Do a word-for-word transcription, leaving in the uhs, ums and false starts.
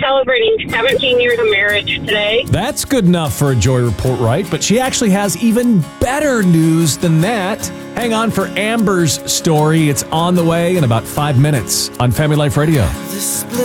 celebrating seventeen years of marriage today. That's good enough for a joy report, right? But she actually has even better news than that. Hang on for Amber's story. It's on the way in about five minutes on Family Life Radio.